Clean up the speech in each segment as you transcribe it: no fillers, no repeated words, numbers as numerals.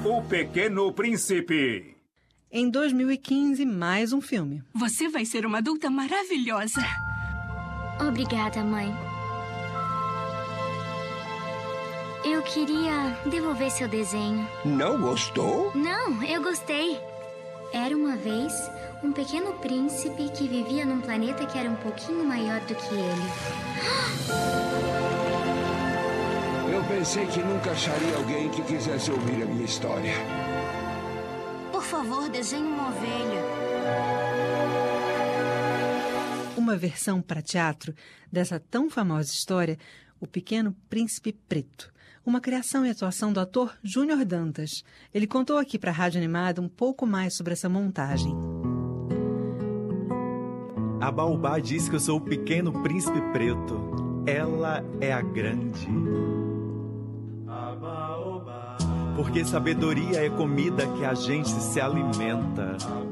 O Pequeno Príncipe. Em 2015, mais um filme. Você vai ser uma adulta maravilhosa. Obrigada, mãe. Eu queria devolver seu desenho. Não gostou? Não, eu gostei. Era uma vez um pequeno príncipe que vivia num planeta que era um pouquinho maior do que ele. Eu pensei que nunca acharia alguém que quisesse ouvir a minha história. Por favor, desenhe uma ovelha. Uma versão para teatro dessa tão famosa história, O Pequeno Príncipe Preto. Uma criação e atuação do ator Júnior Dantas. Ele contou aqui para a Rádio Animada um pouco mais sobre essa montagem. A Baobá diz que eu sou o pequeno príncipe preto. Ela é a grande. Porque sabedoria é comida que a gente se alimenta.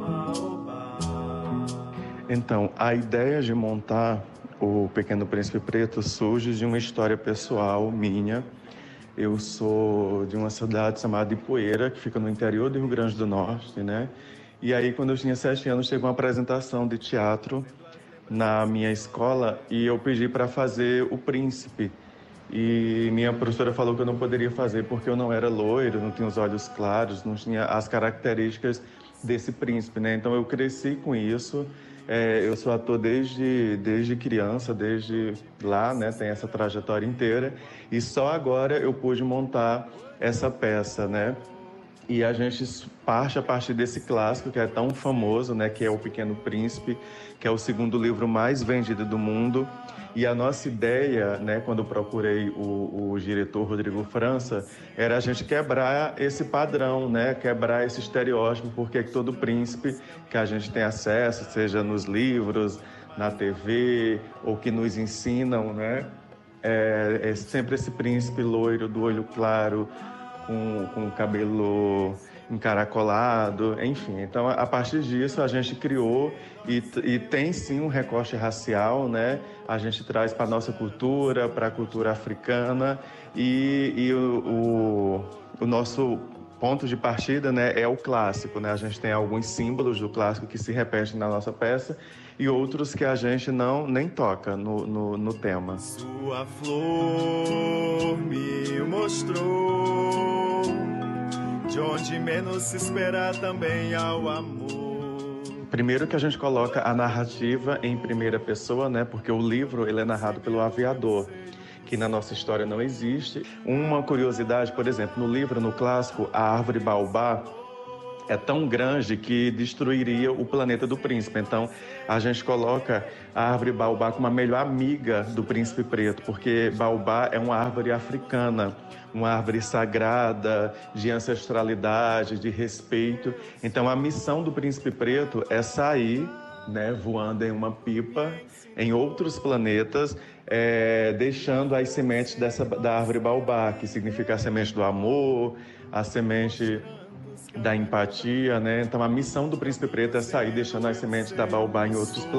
Então, a ideia de montar o Pequeno Príncipe Preto surge de uma história pessoal minha. Eu sou de uma cidade chamada Ipueira, que fica no interior do Rio Grande do Norte, né? E aí, quando eu tinha 7 anos, teve uma apresentação de teatro na minha escola e eu pedi para fazer o príncipe. E minha professora falou que eu não poderia fazer porque eu não era loiro, não tinha os olhos claros, não tinha as características desse príncipe, né? Então eu cresci com isso. Eu sou ator desde criança, desde lá, né? Tem essa trajetória inteira. E só agora eu pude montar essa peça, né? E a gente parte a partir desse clássico que é tão famoso, né? Que é O Pequeno Príncipe, que é o segundo livro mais vendido do mundo. E a nossa ideia, né, quando eu procurei o diretor Rodrigo França, era a gente quebrar esse padrão, né, quebrar esse estereótipo, porque todo príncipe que a gente tem acesso, seja nos livros, na TV, ou que nos ensinam, né, é sempre esse príncipe loiro, do olho claro, com o cabelo encaracolado, enfim. Então, a partir disso, a gente criou e tem sim um recorte racial, né? A gente traz para a nossa cultura, para a cultura africana e o nosso ponto de partida, né, é o clássico, né? A gente tem alguns símbolos do clássico que se repetem na nossa peça e outros que a gente nem toca no tema. Sua flor me mostrou de onde menos se espera também ao amor. Primeiro que a gente coloca a narrativa em primeira pessoa, né? Porque o livro ele é narrado pelo aviador, que na nossa história não existe. Uma curiosidade, por exemplo, no livro, no clássico, a árvore baobá é tão grande que destruiria o planeta do príncipe. Então, a gente coloca a árvore baobá como a melhor amiga do príncipe preto, porque baobá é uma árvore africana, uma árvore sagrada, de ancestralidade, de respeito. Então, a missão do príncipe preto é sair, né, voando em uma pipa em outros planetas, deixando as sementes da árvore baobá, que significa a semente do amor, a semente da empatia, né? Então a missão do Príncipe Preto é sair deixando as sementes da baobá em outros planetas.